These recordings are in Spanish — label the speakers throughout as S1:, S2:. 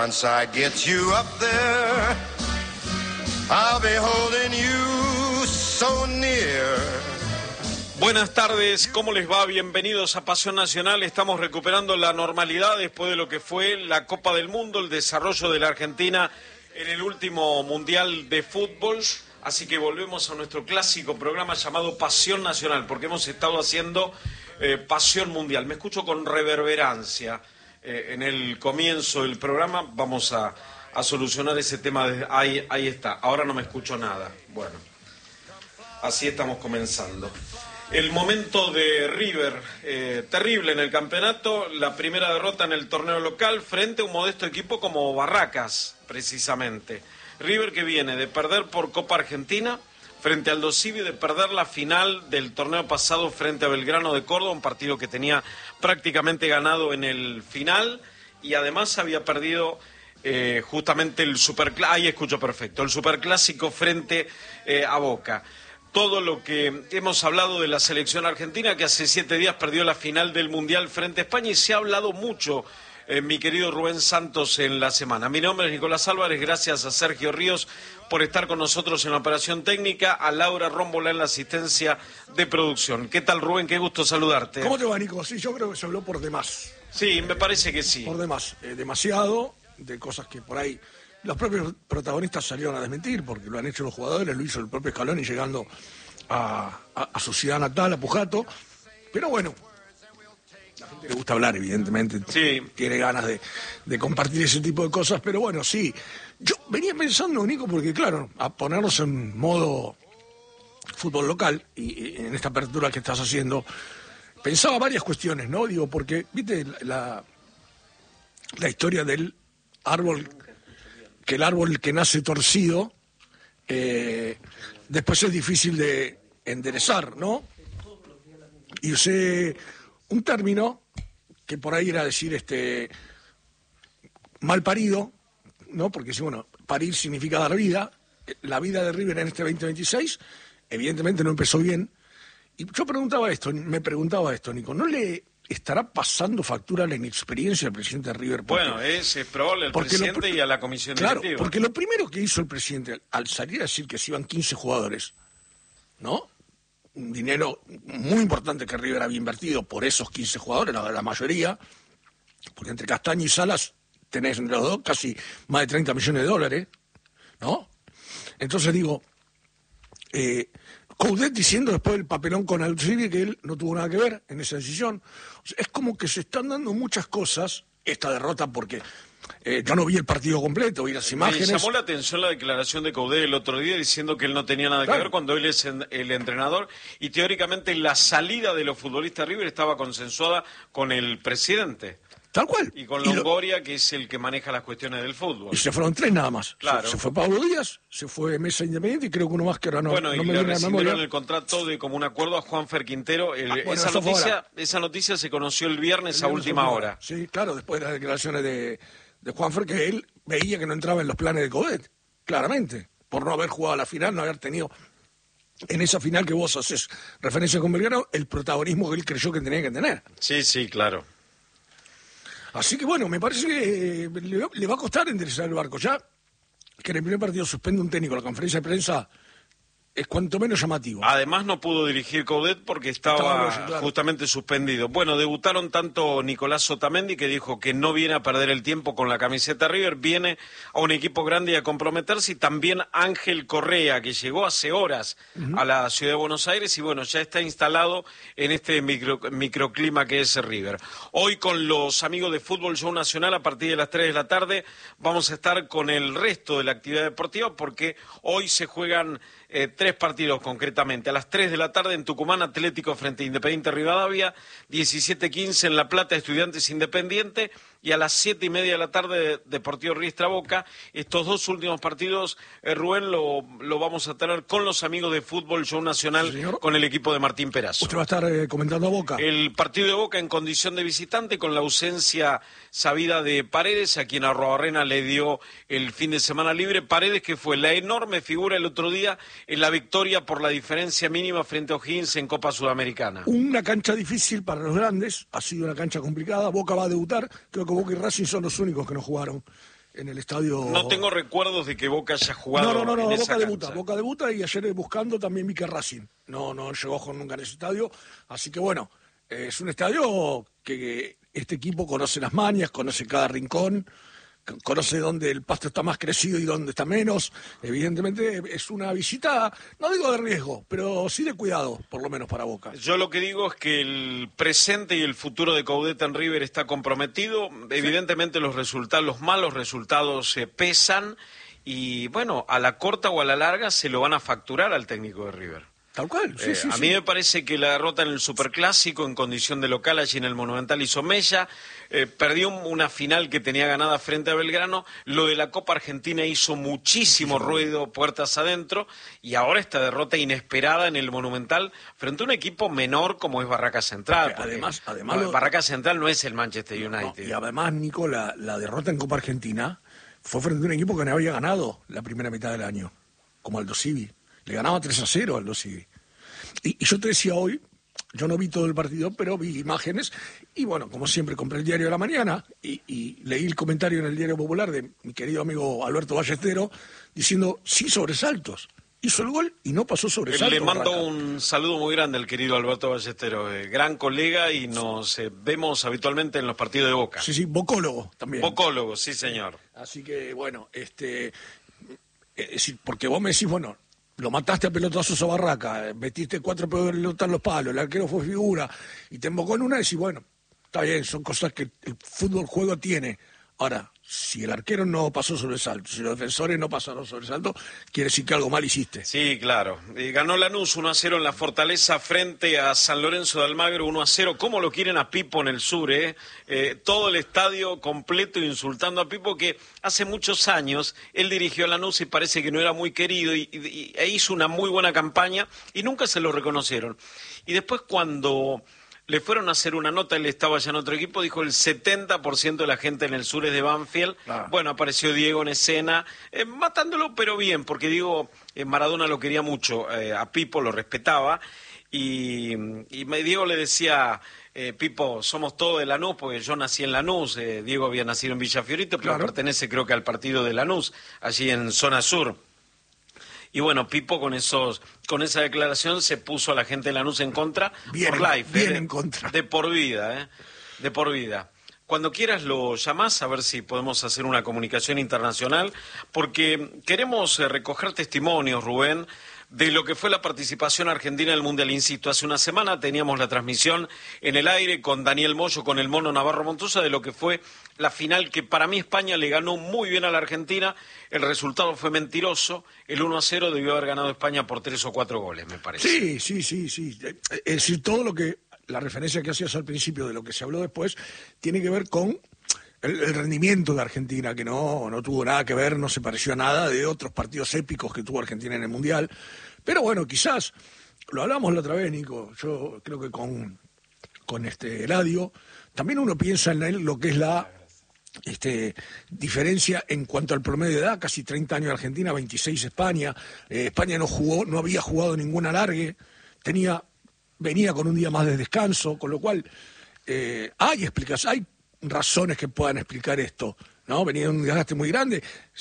S1: Once I get you up there, I'll be holding you so near.
S2: Buenas tardes, ¿cómo les va? Bienvenidos a Pasión Nacional. Estamos recuperando la normalidad después de lo que fue la Copa del Mundo, el desarrollo de la Argentina en el último Mundial de Fútbol. Así que volvemos a nuestro clásico programa llamado Pasión Nacional, porque hemos estado haciendo Pasión Mundial. Me escucho con reverberancia en el comienzo del programa. Vamos a solucionar ese tema. Ahí está, ahora no me escucho nada. Bueno, así estamos comenzando. El momento de River, terrible en el campeonato, la primera derrota en el torneo local frente a un modesto equipo como Barracas, precisamente. River que viene de perder por Copa Argentina frente al Aldosivi, de perder la final del torneo pasado frente a Belgrano de Córdoba, un partido que tenía prácticamente ganado en el final, y además había perdido justamente el superclásico, ahí escucho perfecto, el superclásico frente a Boca. Todo lo que hemos hablado de la selección argentina, que hace 7 días perdió la final del Mundial frente a España, y se ha hablado mucho, mi querido Rubén Santos, en la semana. Mi nombre es Nicolás Álvarez, gracias a Sergio Ríos por estar con nosotros en la operación técnica, a Laura Rómbola en la asistencia de producción. ¿Qué tal, Rubén? Qué gusto saludarte.
S3: ¿Cómo te va, Nico? Sí, yo creo que se habló por demás.
S2: Sí, me parece que sí.
S3: Por demás, demasiado, de cosas que por ahí los propios protagonistas salieron a desmentir, porque lo han hecho los jugadores, lo hizo el propio Scaloni llegando a su ciudad natal, a Pujato. Pero bueno, la gente le gusta hablar, evidentemente.
S2: Sí.
S3: Tiene ganas de compartir ese tipo de cosas, pero bueno, sí. Yo venía pensando, Nico, porque claro, a ponernos en modo fútbol local, y en esta apertura que estás haciendo, pensaba varias cuestiones, ¿no? Digo, porque, viste, la historia del árbol, que el árbol que nace torcido, después es difícil de enderezar, ¿no? Y usé un término que por ahí era decir mal parido, ¿no? Porque si, bueno, parir significa dar vida. La vida de River en este 2026 evidentemente no empezó bien. Y yo me preguntaba esto, Nico, ¿no le estará pasando factura a la inexperiencia del presidente de River?
S2: Bueno, es probable al presidente y a la comisión directiva.
S3: Claro, porque lo primero que hizo el presidente al salir a decir que se iban 15 jugadores, ¿no? Un dinero muy importante que River había invertido por esos 15 jugadores, la mayoría, porque entre Castaño y Salas tenés entre los dos casi más de 30 millones de dólares, ¿no? Entonces digo, Coudet diciendo después del papelón con Aldosivi que él no tuvo nada que ver en esa decisión. O sea, es como que se están dando muchas cosas, esta derrota, porque yo no vi el partido completo, vi las imágenes.
S2: Me llamó la atención la declaración de Coudet el otro día diciendo que él no tenía nada que ver cuando él es el entrenador, y teóricamente la salida de los futbolistas de River estaba consensuada con el presidente.
S3: Tal cual.
S2: Y con Longoria, que es el que maneja las cuestiones del fútbol.
S3: Y se fueron 3 nada más.
S2: Claro.
S3: Se fue Pablo Díaz, se fue Mesa Independiente y creo que uno más que ahora no.
S2: Bueno,
S3: no
S2: y
S3: me
S2: le
S3: viene a la memoria.
S2: rescindieron el contrato de común acuerdo a Juanfer Quintero.
S3: Bueno,
S2: esa noticia se conoció el viernes a última hora.
S3: Sí, claro, después de las declaraciones de Juanfer, que él veía que no entraba en los planes de Coudet, claramente, por no haber jugado a la final, no haber tenido en esa final que vos haces referencia con Belgrano, el protagonismo que él creyó que tenía que tener.
S2: Sí, claro.
S3: Así que bueno, me parece que le va a costar enderezar el barco. Ya que en el primer partido suspende un técnico, la conferencia de prensa es cuanto menos llamativo.
S2: Además no pudo dirigir Coudet porque estaba justamente suspendido. Bueno, debutaron tanto Nicolás Otamendi, que dijo que no viene a perder el tiempo con la camiseta River, viene a un equipo grande y a comprometerse, y también Ángel Correa, que llegó hace horas a la ciudad de Buenos Aires y bueno, ya está instalado en este microclima que es River. Hoy con los amigos de Fútbol Show Nacional, a partir de las 3 de la tarde, vamos a estar con el resto de la actividad deportiva, porque hoy se juegan 3 partidos concretamente. A las 3 de la tarde en Tucumán, Atlético frente a Independiente Rivadavia, 17:15 en La Plata, Estudiantes Independiente, y a las 7:30 de la tarde Deportivo Riestra Boca. Estos 2 últimos partidos, Rubén, lo vamos a tener con los amigos de Fútbol Show Nacional, sí, con el equipo de Martín Perazo.
S3: Usted va a estar comentando a Boca.
S2: El partido de Boca en condición de visitante, con la ausencia sabida de Paredes, a quien Arrobarrena le dio el fin de semana libre. Paredes, que fue la enorme figura el otro día en la victoria por la diferencia mínima frente a O'Higgins en Copa Sudamericana.
S3: Una cancha difícil para los grandes, ha sido una cancha complicada. Boca va a debutar, creo que Boca y Racing son los únicos que no jugaron en el estadio.
S2: No tengo recuerdos de que Boca haya jugado
S3: No,
S2: en esa
S3: Boca debuta y ayer buscando también vi que Racing no llegó con nunca en ese estadio, así que bueno, es un estadio que este equipo conoce las mañas, conoce cada rincón, conoce dónde el pasto está más crecido y dónde está menos. Evidentemente es una visita, no digo de riesgo, pero sí de cuidado, por lo menos para Boca.
S2: Yo lo que digo es que el presente y el futuro de Coudet en River está comprometido. Evidentemente los malos resultados pesan y bueno, a la corta o a la larga se lo van a facturar al técnico de River.
S3: Tal cual, sí.
S2: A mí me parece que la derrota en el Superclásico en condición de local allí en el Monumental hizo mella, perdió una final que tenía ganada frente a Belgrano, lo de la Copa Argentina hizo muchísimo ruido puertas adentro y ahora esta derrota inesperada en el Monumental frente a un equipo menor como es Barracas Central.
S3: Además
S2: Barracas Central no es el Manchester United.
S3: No, y además, Nico, la derrota en Copa Argentina fue frente a un equipo que no había ganado la primera mitad del año, como Aldo Civi. Le ganaba 3-0 Aldo Civi. Y yo te decía hoy, yo no vi todo el partido, pero vi imágenes, y bueno, como siempre, compré el Diario de la Mañana y leí el comentario en el Diario Popular de mi querido amigo Alberto Ballesteros, diciendo, sí, sobresaltos. Hizo el gol y no pasó sobresaltos.
S2: Le mando un saludo muy grande al querido Alberto Ballesteros, gran colega, y nos vemos habitualmente en los partidos de Boca.
S3: Sí, bocólogo también.
S2: Bocólogo, sí, señor.
S3: Así que, bueno, porque vos me decís, bueno, lo mataste a pelotazos a Barraca, metiste 4 pelotas en los palos, el arquero fue figura, y te embocó en una y decís, bueno, está bien, son cosas que el fútbol juego tiene. Ahora, si el arquero no pasó sobresalto, si los defensores no pasaron sobresalto, quiere decir que algo mal hiciste.
S2: Sí, claro. Ganó Lanús 1-0 en la Fortaleza frente a San Lorenzo de Almagro, 1-0. ¿Cómo lo quieren a Pipo en el sur, todo el estadio completo insultando a Pipo, que hace muchos años él dirigió a Lanús y parece que no era muy querido e hizo una muy buena campaña y nunca se lo reconocieron. Y después cuando le fueron a hacer una nota, él estaba ya en otro equipo, dijo el 70% de la gente en el sur es de Banfield.
S3: Claro.
S2: Bueno, apareció Diego en escena, matándolo pero bien, porque Diego, Maradona lo quería mucho, a Pipo lo respetaba, y Diego le decía, Pipo, somos todos de Lanús, porque yo nací en Lanús, Diego había nacido en Villa Fiorito, pero
S3: claro,
S2: pertenece creo que al partido de Lanús, allí en zona sur. Y bueno, Pipo con esa declaración se puso a la gente de Lanús en contra,
S3: en contra.
S2: De por vida, de por vida. Cuando quieras lo llamás a ver si podemos hacer una comunicación internacional, porque queremos recoger testimonios, Rubén, de lo que fue la participación argentina en el Mundial. Insisto, hace una semana teníamos la transmisión en el aire con Daniel Moyo, con el Mono Navarro Montosa, de lo que fue la final, que para mí España le ganó muy bien a la Argentina. El resultado fue mentiroso, el 1-0 debió haber ganado España por 3 o 4 goles, me parece.
S3: Sí. Es decir, todo lo que, la referencia que hacías al principio de lo que se habló después, tiene que ver con el rendimiento de Argentina, que no tuvo nada que ver, no se pareció a nada de otros partidos épicos que tuvo Argentina en el Mundial. Pero bueno, quizás, lo hablamos la otra vez, Nico, yo creo que con Eladio, también uno piensa en lo que es la diferencia en cuanto al promedio de edad, casi 30 años Argentina, 26 España. España no había jugado ningún alargue, venía con un día más de descanso, con lo cual hay razones que puedan explicar esto, ¿no? Venía de un desgaste muy grande,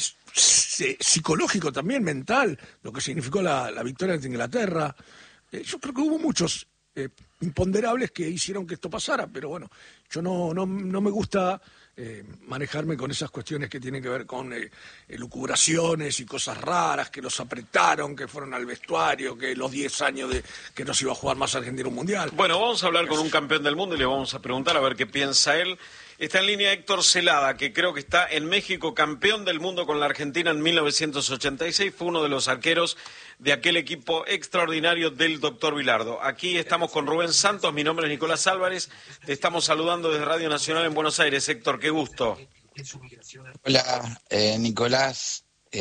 S3: psicológico también, mental, lo que significó la victoria ante Inglaterra. Yo creo que hubo muchos imponderables que hicieron que esto pasara, pero bueno, yo no me gusta manejarme con esas cuestiones que tienen que ver con elucubraciones y cosas raras, que los apretaron, que fueron al vestuario, que los 10 años de que no se iba a jugar más Argentina un Mundial.
S2: Bueno, vamos a hablar con un campeón del mundo y le vamos a preguntar a ver qué piensa él. Está en línea Héctor Celada, que creo que está en México, campeón del mundo con la Argentina en 1986. Fue uno de los arqueros de aquel equipo extraordinario del doctor Vilardo. Aquí estamos con Rubén Santos, mi nombre es Nicolás Álvarez. Te estamos saludando desde Radio Nacional en Buenos Aires. Héctor, qué gusto.
S4: Hola, Nicolás.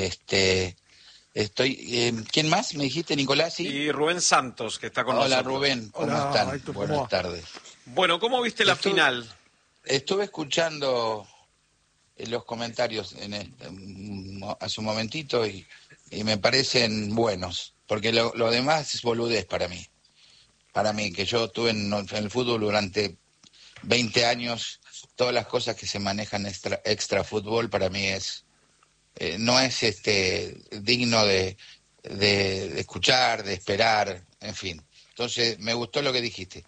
S4: ¿Quién más? Me dijiste, Nicolás, ¿sí?
S2: Y Rubén Santos, que está con nosotros.
S4: Hola, Rubén. ¿Cómo están?
S3: Héctor,
S4: Buenas tardes.
S2: Bueno, ¿cómo viste la final?
S4: Estuve escuchando los comentarios hace un momentito y me parecen buenos, porque lo demás es boludez para mí. Para mí, que yo estuve en el fútbol durante 20 años todas las cosas que se manejan extra fútbol para mí no es digno de escuchar, de esperar, en fin. Entonces, me gustó lo que dijiste.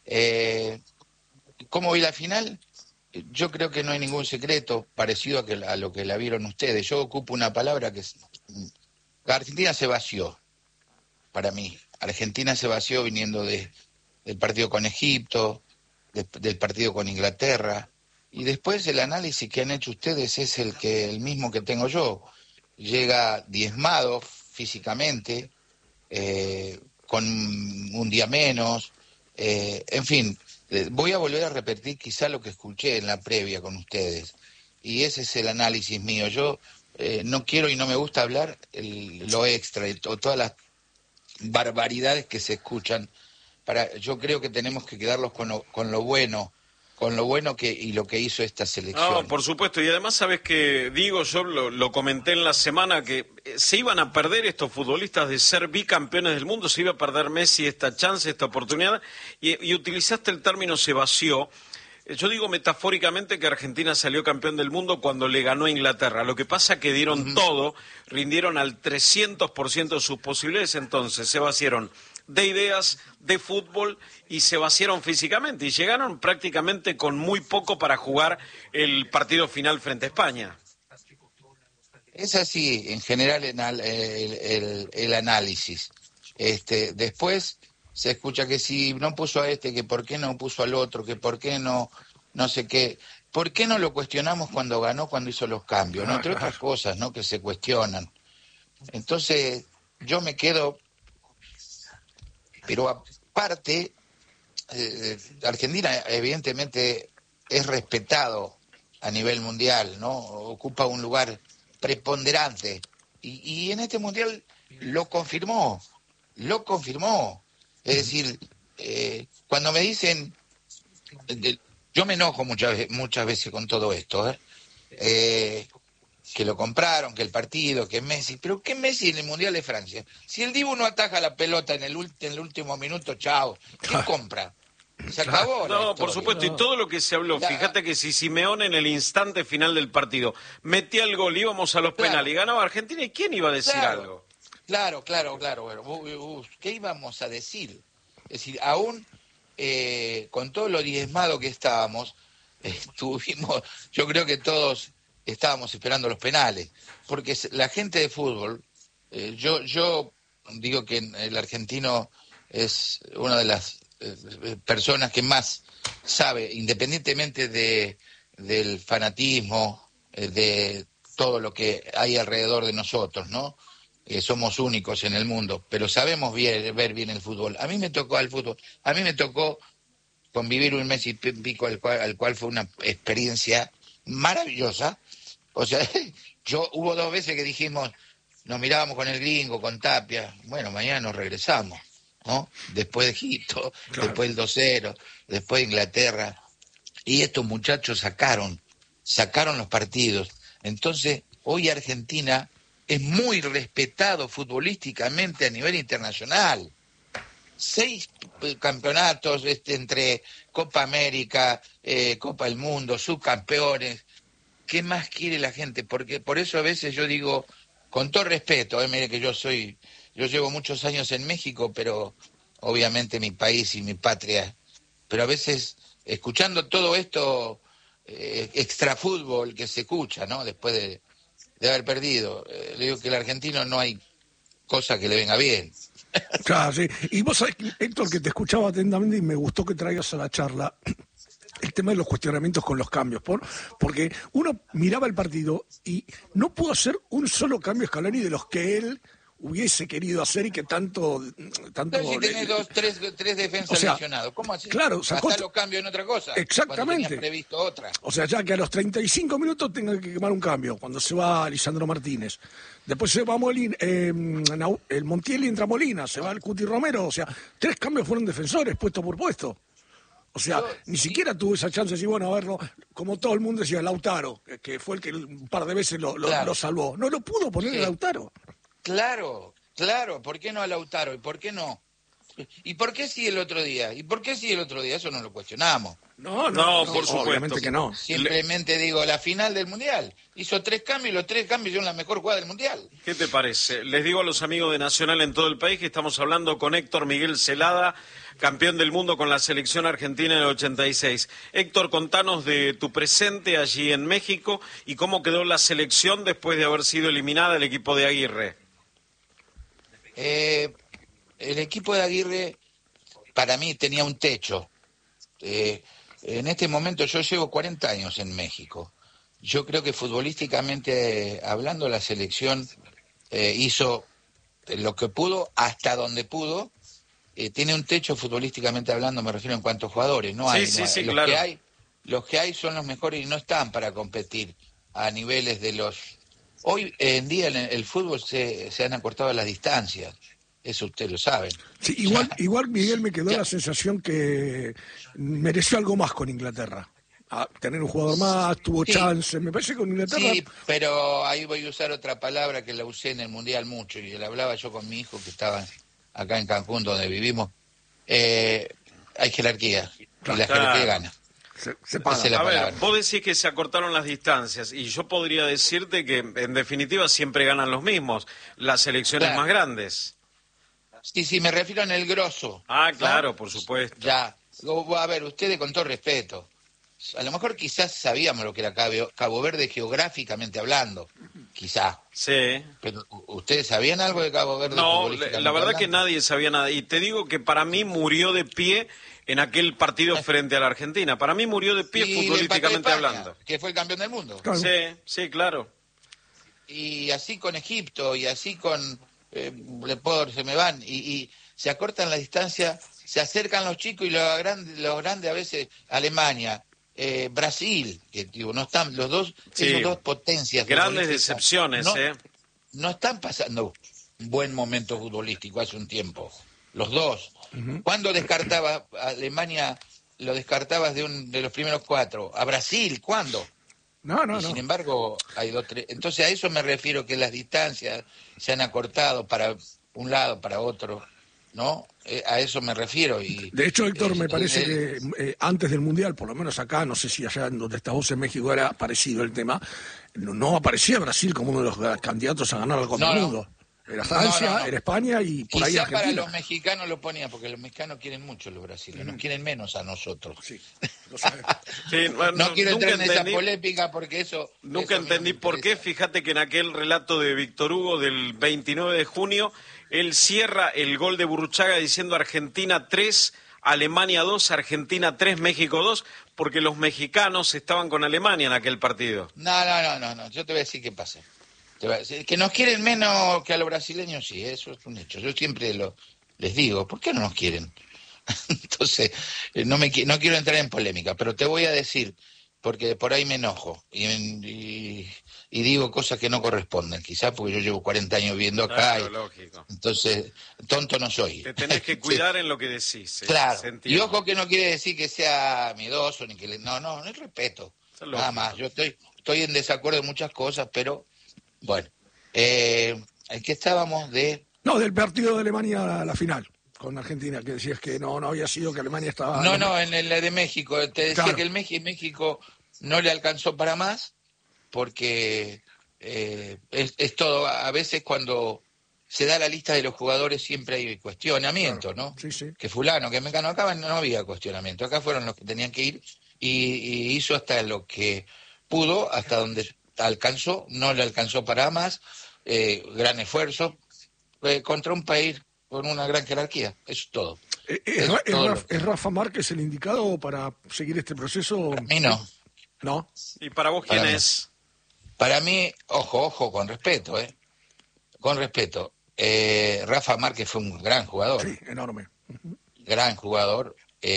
S4: ¿Cómo vi la final? Yo creo que no hay ningún secreto parecido a lo que la vieron ustedes. Yo ocupo una palabra que es... Argentina se vació, para mí. Argentina se vació viniendo del partido con Egipto, del partido con Inglaterra. Y después el análisis que han hecho ustedes es el mismo que tengo yo. Llega diezmado físicamente, con un día menos, en fin, voy a volver a repetir quizá lo que escuché en la previa con ustedes, y ese es el análisis mío. Yo no quiero y no me gusta hablar lo extra, todas las barbaridades que se escuchan. Yo creo que tenemos que quedarlos con lo bueno y lo que hizo esta selección.
S2: No, por supuesto, y además sabes que, digo, yo lo comenté en la semana, que se iban a perder estos futbolistas de ser bicampeones del mundo, se iba a perder Messi esta chance, esta oportunidad, y utilizaste el término se vació. Yo digo metafóricamente que Argentina salió campeón del mundo cuando le ganó a Inglaterra. Lo que pasa que dieron todo, rindieron al 300% de sus posibilidades, entonces se vaciaron de ideas, de fútbol, y se vaciaron físicamente y llegaron prácticamente con muy poco para jugar el partido final frente a España.
S4: Es así, en general, el análisis. Después se escucha que si no puso a que por qué no puso al otro, que por qué no sé qué. ¿Por qué no lo cuestionamos cuando ganó, cuando hizo los cambios? ¿No? Entre otras cosas, ¿no?, que se cuestionan. Entonces, yo me quedo... Pero aparte, Argentina evidentemente es respetado a nivel mundial, ¿no? Ocupa un lugar preponderante. Y en este mundial lo confirmó. Es decir, cuando me dicen... yo me enojo muchas veces con todo esto, que lo compraron, que el partido, que Messi. ¿Pero qué Messi en el Mundial de Francia? Si el Dibu no ataja la pelota en el último minuto, chao. ¿Quién compra? Se acabó.
S2: No, por supuesto, y todo lo que se habló. Fíjate que si Simeone en el instante final del partido metía el gol, íbamos a los penales y ganaba Argentina, ¿y quién iba a decir algo?
S4: Claro. Bueno, ¿qué íbamos a decir? Es decir, aún con todo lo diezmado que estábamos, yo creo que todos estábamos esperando los penales, porque la gente de fútbol, yo digo que el argentino es una de las personas que más sabe, independientemente del fanatismo, de todo lo que hay alrededor de nosotros, ¿no? Somos únicos en el mundo, pero sabemos ver bien el fútbol. A mí me tocó convivir un mes y pico, al cual fue una experiencia maravillosa. O sea, hubo 2 veces que dijimos, nos mirábamos con el gringo, con Tapia, bueno, mañana nos regresamos, ¿no? Después de Egipto, después del 2-0, después de Inglaterra, y estos muchachos sacaron los partidos. Entonces, hoy Argentina es muy respetado futbolísticamente a nivel internacional. 6 campeonatos entre Copa América, Copa del Mundo, subcampeones. ¿Qué más quiere la gente? Porque por eso a veces yo digo, con todo respeto, mire que yo llevo muchos años en México, pero obviamente mi país y mi patria, pero a veces escuchando todo esto extrafútbol que se escucha, ¿no? Después de haber perdido, le digo que el argentino no hay cosa que le venga bien.
S3: Claro, sí. Y vos sabés, Héctor, que te escuchaba atentamente y me gustó que traigas a la charla el tema de los cuestionamientos con los cambios, porque uno miraba el partido y no pudo hacer un solo cambio Scaloni de los que él hubiese querido hacer y que tanto
S4: Pero si tenés tres defensas lesionados, ¿cómo así?
S3: Claro,
S4: los cambios en otra cosa.
S3: Exactamente.
S4: Cuando tenías previsto otra.
S3: O sea, ya que a los 35 minutos tenga que quemar un cambio, cuando se va Lisandro Martínez. Después se va Molina, el Montiel y entra Molina, se va el Cuti Romero, o sea, 3 cambios fueron defensores, puesto por puesto. O sea, ni siquiera tuvo esa chance de decir, bueno, a verlo, como todo el mundo decía, Lautaro, que fue el que un par de veces lo salvó. No lo pudo poner a Lautaro.
S4: Claro, ¿por qué no a Lautaro? ¿Y por qué no? ¿Y por qué sí el otro día? ¿Y por qué sí el otro día? Eso no lo cuestionamos.
S2: No, por supuesto.
S3: Obviamente que no.
S4: Simplemente digo, la final del Mundial. Hizo 3 cambios y los 3 cambios son la mejor jugada del Mundial.
S2: ¿Qué te parece? Les digo a los amigos de Nacional en todo el país que estamos hablando con Héctor Miguel Celada, campeón del mundo con la selección argentina en el 86. Héctor, contanos de tu presente allí en México y cómo quedó la selección después de haber sido eliminada el equipo de Aguirre.
S4: El equipo de Aguirre, para mí, tenía un techo. En este momento yo llevo 40 años en México. Yo creo que futbolísticamente hablando la selección hizo lo que pudo hasta donde pudo. Tiene un techo futbolísticamente hablando, me refiero en cuanto a jugadores. No hay,
S2: Sí,
S4: los
S2: claro.
S4: los que hay son los mejores y no están para competir a niveles de los... Hoy en día en el fútbol se han acortado las distancias. Eso ustedes lo saben.
S3: Sí, igual Miguel, me quedó la sensación que mereció algo más con Inglaterra. A tener un jugador más, tuvo chance. Me parece que con Inglaterra...
S4: Sí, pero ahí voy a usar otra palabra que la usé en el Mundial mucho, y la hablaba yo con mi hijo que estaba acá en Cancún, donde vivimos. Hay jerarquía, y la jerarquía gana.
S3: Se paga.
S4: Esa es la
S2: A ver,
S4: palabra.
S2: vos decís que se acortaron las distancias y yo podría decirte que en definitiva siempre ganan los mismos, las selecciones
S4: Claro.
S2: más grandes.
S4: Sí, me refiero en el grosso.
S2: Ah, claro,
S4: ¿no?
S2: por supuesto.
S4: Ya. A ver, ustedes con todo respeto, a lo mejor quizás sabíamos lo que era Cabo Verde geográficamente hablando, quizás.
S2: Sí.
S4: Pero ¿ustedes sabían algo de Cabo Verde?
S2: No,
S4: futbolísticamente
S2: la verdad que
S4: hablando?
S2: nadie sabía nada. Y te digo que para mí murió de pie en aquel partido frente a la Argentina. Para mí murió de pie
S4: Y le empató a
S2: futbolísticamente
S4: España,
S2: hablando.
S4: que fue el campeón del mundo.
S3: Claro.
S2: Sí, claro.
S4: Y así con Egipto, y así con... se me van, y se acortan la distancia, se acercan los chicos y los grandes a veces, Alemania, Brasil, que digo, no están, los dos,
S2: Sí.
S4: esas dos potencias.
S2: Grandes
S4: futbolísticas,
S2: decepciones,
S4: no están pasando un buen momento futbolístico hace un tiempo, los dos. ¿Cuándo descartaba Alemania, lo descartabas de los primeros 4? ¿A Brasil? ¿Cuándo?
S3: No.
S4: Sin embargo, hay 2, 3. Entonces a eso me refiero, que las distancias se han acortado para un lado, para otro, ¿no? A eso me refiero. Y
S3: De hecho, Héctor, me parece que antes del Mundial, por lo menos acá, no sé si allá donde estás vos en México era parecido el tema, no aparecía Brasil como uno de los candidatos a ganar la Copa del Mundo. Era Francia,
S4: No.
S3: era España y por ahí
S4: quizá
S3: Argentina.
S4: para los mexicanos lo ponían, porque los mexicanos quieren mucho a los brasileños, nos quieren menos a nosotros.
S3: Sí, lo sabemos.
S2: Sí, bueno,
S4: No quiero
S2: nunca
S4: entrar en esa
S2: entendí-
S4: polémica porque eso...
S2: Nunca
S4: eso a mí no
S2: entendí
S4: me
S2: por qué.
S4: interesa.
S2: Fíjate que en aquel relato de Víctor Hugo del 29 de junio, él cierra el gol de Burruchaga diciendo Argentina 3, Alemania 2, Argentina 3, México 2, porque los mexicanos estaban con Alemania en aquel partido.
S4: No, yo te voy a decir qué pasa. Te voy a decir, que nos quieren menos que a los brasileños, sí, eso es un hecho. Yo siempre les digo, ¿por qué no nos quieren? Entonces, no quiero entrar en polémica, pero te voy a decir, porque por ahí me enojo y digo cosas que no corresponden, quizás porque yo llevo 40 años viviendo acá,
S2: Claro, lógico.
S4: entonces tonto no soy.
S2: Te tenés que cuidar en lo que decís.
S4: Claro,
S2: se
S4: y
S2: entiende.
S4: ojo que no quiere decir que sea miedoso, ni que no es respeto,
S2: Eso es
S4: nada
S2: lógico.
S4: más. Yo estoy en desacuerdo en muchas cosas, pero bueno, ¿en qué estábamos de...?
S3: No, del partido de Alemania a la final con Argentina, que decías que no había sido, que Alemania estaba...
S4: No, en el de México. Te decía
S3: Claro.
S4: que el México no le alcanzó para más porque es todo. A veces cuando se da la lista de los jugadores siempre hay cuestionamiento,
S3: Claro.
S4: ¿no?
S3: Sí.
S4: Que fulano, que mecano. Acá no había cuestionamiento. Acá fueron los que tenían que ir y hizo hasta lo que pudo, hasta donde alcanzó. No le alcanzó para más. Gran esfuerzo contra un país con una gran jerarquía. Eso es todo.
S3: ¿Es Rafa Márquez el indicado para seguir este proceso?
S4: Para mí no.
S3: ¿No?
S2: ¿Y para vos quién
S4: Para mí.
S2: es?
S4: Para mí, ojo, con respeto, con respeto. Rafa Márquez fue un gran jugador,
S3: Sí, enorme.
S4: gran jugador,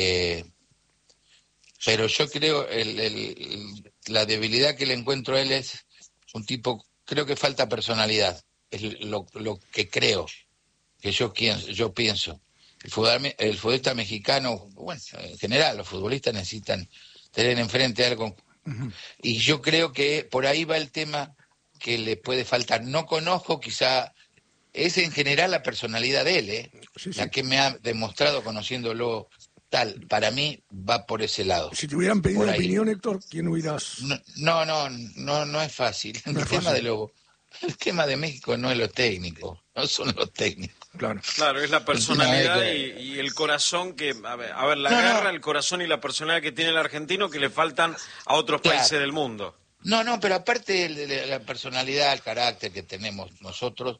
S4: pero yo creo la debilidad que le encuentro a él es un tipo, creo que falta personalidad, es lo que creo, que yo pienso. El futbolista mexicano, bueno, en general, los futbolistas necesitan tener enfrente algo. Y yo creo que por ahí va el tema que le puede faltar. No conozco, quizá es en general la personalidad de él,
S3: Sí, sí.
S4: la que me ha demostrado conociéndolo tal. Para mí va por ese lado.
S3: Si te hubieran pedido
S4: Por
S3: una
S4: ahí.
S3: opinión, Héctor, ¿quién hubieras...?
S4: No es fácil.
S3: No es
S4: El tema de México no es lo técnico, no son los técnicos.
S3: Claro.
S2: Claro, es la personalidad
S4: No,
S2: y el corazón que, a ver, la garra, el corazón y la personalidad que tiene el argentino que le faltan a otros
S4: Claro.
S2: países del mundo.
S4: No, pero aparte de la personalidad, el carácter que tenemos nosotros,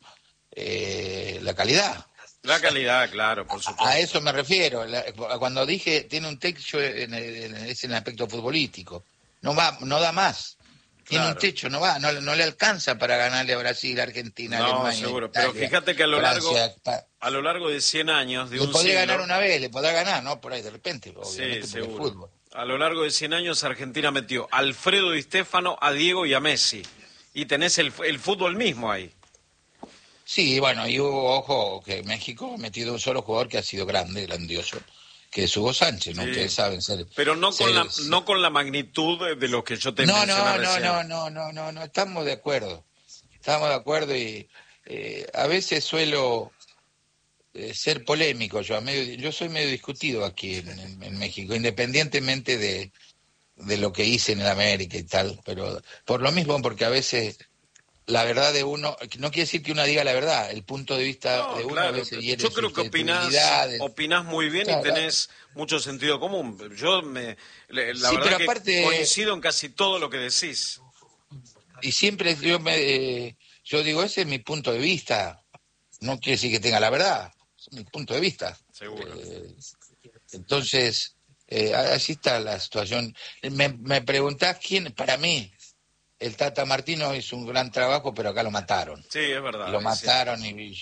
S4: la calidad.
S2: La calidad, claro, por supuesto.
S4: A eso me refiero. Cuando dije tiene un techo es en el aspecto futbolístico. No da más. Tiene
S2: Claro.
S4: un techo, no le alcanza para ganarle a Brasil, Argentina,
S2: No,
S4: Alemania.
S2: seguro.
S4: Italia,
S2: Pero fíjate que a lo largo de 100 años, de
S4: le
S2: un
S4: podría
S2: siglo...
S4: ganar una vez, le podrá ganar, ¿no? Por ahí de repente,
S2: Sí,
S4: obviamente, porque es
S2: seguro.
S4: fútbol.
S2: A lo largo de 100 años Argentina metió a Alfredo Di Stéfano, a Diego y a Messi. Y tenés el fútbol mismo ahí.
S4: Sí, bueno, y ojo, que México ha metido un solo jugador que ha sido grandioso, que es Hugo Sánchez, ¿no?
S2: Sí.
S4: Ustedes saben ser...
S2: Pero no
S4: ser-
S2: con la magnitud de lo que yo te
S4: No,
S2: mencioné recién.
S4: no, estamos de acuerdo. Estamos de acuerdo y a veces suelo ser polémico. Yo soy medio discutido aquí en México, independientemente de lo que hice en el América y tal, pero por lo mismo, porque a veces la verdad de uno, no quiere decir que uno diga la verdad, el punto de vista
S2: No,
S4: de uno
S2: claro,
S4: a veces hiere
S2: yo creo que
S4: susceptibilidades.
S2: opinás muy bien
S4: Claro,
S2: y tenés mucho sentido común. Yo la
S4: Sí,
S2: verdad
S4: pero
S2: que
S4: aparte-
S2: coincido en casi todo lo que decís.
S4: Y siempre yo digo, ese es mi punto de vista, no quiere decir que tenga la verdad, es mi punto de vista.
S2: Seguro.
S4: Entonces, así está la situación. Me preguntás quién, para mí, el Tata Martino hizo un gran trabajo, pero acá lo mataron.
S2: Sí, es verdad.
S4: Lo
S2: es
S4: mataron y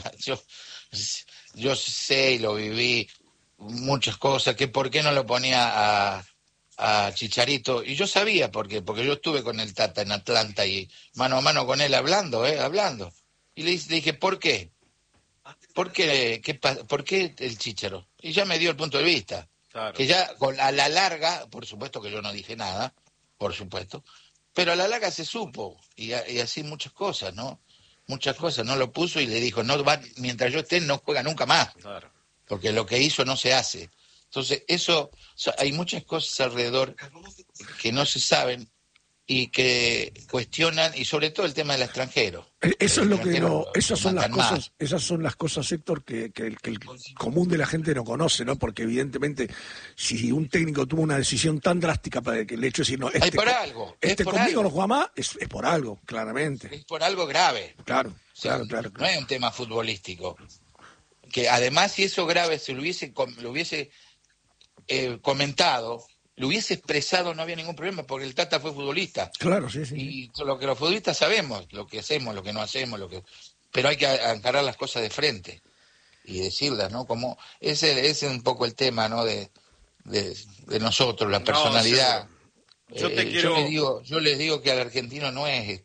S4: yo sé y lo viví muchas cosas, que por qué no lo ponía a Chicharito, y yo sabía por qué, porque yo estuve con el Tata en Atlanta y mano a mano con él hablando, y le dije, ¿por qué? ¿Por qué el Chicharo? Y ya me dio el punto de vista,
S2: Claro.
S4: que ya a la larga, por supuesto que yo no dije nada, por supuesto, pero a la larga se supo, y así muchas cosas, ¿no? Muchas cosas, no lo puso y le dijo, mientras yo esté no juega nunca más,
S2: Claro.
S4: porque lo que hizo no se hace. Entonces, hay muchas cosas alrededor que no se saben y que cuestionan, y sobre todo el tema del extranjero.
S3: Eso
S4: El
S3: es lo que
S4: extranjero
S3: no, esas son las
S4: matan más.
S3: cosas, esas son las cosas, Héctor, que el común de la gente no conoce, ¿no? Porque evidentemente, si un técnico toma una decisión tan drástica para que el hecho de decir, no,
S4: Hay por algo, es por
S3: conmigo
S4: algo.
S3: no juega más, es por algo, claramente.
S4: Es por algo grave.
S3: Claro,
S4: O sea,
S3: claro.
S4: No es un tema futbolístico. Que además, si eso grave lo hubiese comentado, lo hubiese expresado, no había ningún problema, porque el Tata fue futbolista.
S3: Claro, sí.
S4: Y lo que los futbolistas sabemos, lo que hacemos, lo que no hacemos, pero hay que encarar las cosas de frente y decirlas, ¿no? Como ese es un poco el tema, ¿no? De nosotros, la personalidad.
S2: Seguro.
S4: Yo les digo que al argentino no es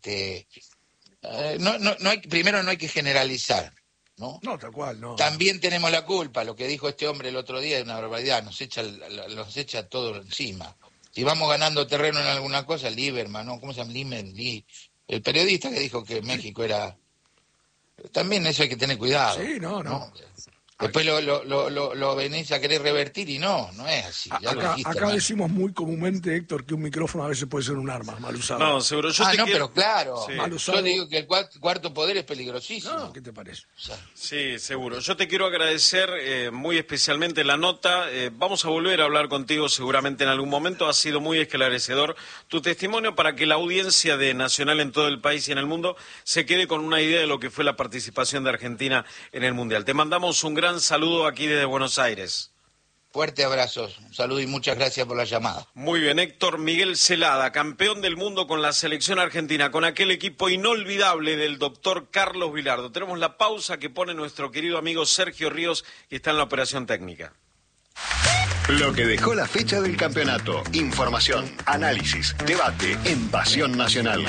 S4: primero no hay que generalizar, ¿no?
S3: No, tal cual, no.
S4: También tenemos la culpa, lo que dijo este hombre el otro día es una barbaridad, nos echa todo encima. Si vamos ganando terreno en alguna cosa, Lieberman, ¿no? ¿Cómo se llama? El periodista que dijo que México era... También eso hay que tener cuidado.
S3: Sí, no.
S4: Después lo venís a querer revertir y no es así. Ya lo dijiste,
S3: Acá
S4: hermano.
S3: decimos muy comúnmente, Héctor, que un micrófono a veces puede ser un arma mal usado.
S2: No, seguro.
S4: Pero claro,
S2: Sí.
S3: Mal usado.
S4: yo digo que el cuarto poder es peligrosísimo.
S3: No, ¿qué te parece?
S4: O sea,
S2: Sí, seguro. Yo te quiero agradecer muy especialmente la nota. Vamos a volver a hablar contigo seguramente en algún momento. Ha sido muy esclarecedor tu testimonio para que la audiencia de Nacional en todo el país y en el mundo se quede con una idea de lo que fue la participación de Argentina en el Mundial. Te mandamos un gran saludo aquí desde Buenos Aires.
S4: fuerte abrazo, un saludo y muchas gracias por la llamada.
S2: Muy bien, Héctor Miguel Celada, campeón del mundo con la selección argentina, con aquel equipo inolvidable del doctor Carlos Vilardo. Tenemos la pausa que pone nuestro querido amigo Sergio Ríos, que está en la operación técnica.
S5: Lo que dejó la fecha del campeonato. Información, análisis, debate en Pasión Nacional.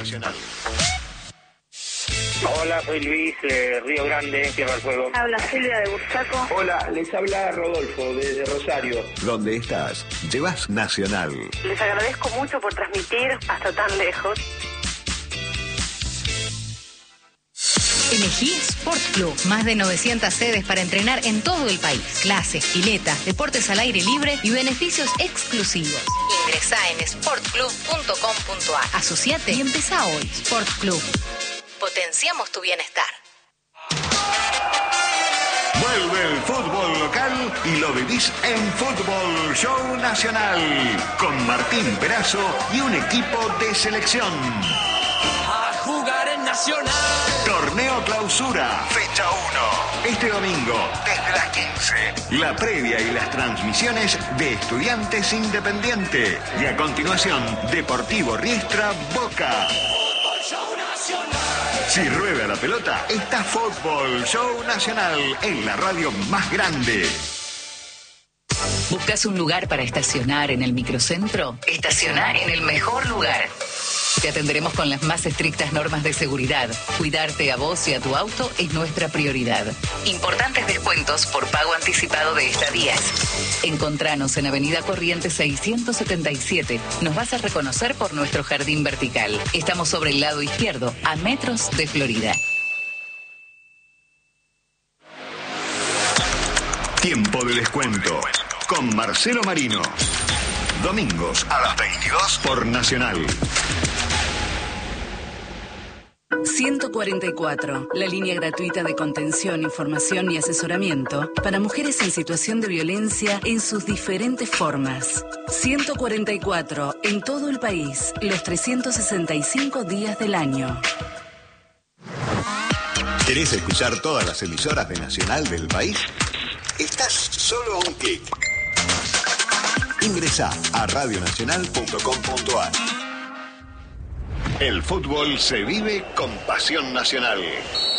S6: Hola, soy Luis, Río Grande, Tierra del Fuego.
S7: Habla Silvia de Bursaco.
S8: Hola, les habla Rodolfo desde Rosario.
S5: Donde estás, llevas Nacional.
S7: Les agradezco mucho por transmitir hasta tan lejos.
S9: Elegí Sport Club. Más de 900 sedes para entrenar en todo el país. Clases, piletas, deportes al aire libre y beneficios exclusivos. Ingresá en sportclub.com.ar. Asociate y empezá hoy. Sport Club. Potenciamos tu bienestar.
S5: Vuelve el fútbol local y lo vivís en Fútbol Show Nacional. Con Martín Perazo y un equipo de selección.
S10: A jugar en Nacional.
S5: Torneo Clausura, fecha 1. Este domingo, desde las 15. La previa y las transmisiones de Estudiantes Independiente. Y a continuación, Deportivo Riestra Boca. Si rueda la pelota, está Fútbol Show Nacional en la radio más grande.
S11: ¿Buscas un lugar para estacionar en el microcentro? Estacioná en el mejor lugar. Te atenderemos con las más estrictas normas de seguridad. Cuidarte a vos y a tu auto es nuestra prioridad. Importantes descuentos por pago anticipado de estadías. Encontranos en Avenida Corrientes 677. Nos vas a reconocer por nuestro jardín vertical. Estamos sobre el lado izquierdo, a metros de Florida.
S5: Tiempo de descuento con Marcelo Marino. Domingos a las 22 por Nacional.
S11: 144, la línea gratuita de contención, información y asesoramiento para mujeres en situación de violencia en sus diferentes formas. 144, en todo el país, los 365 días del año.
S5: ¿Querés escuchar todas las emisoras de Nacional del país? Estás solo a un clic. Ingresá a radionacional.com.ar. El fútbol se vive con pasión nacional.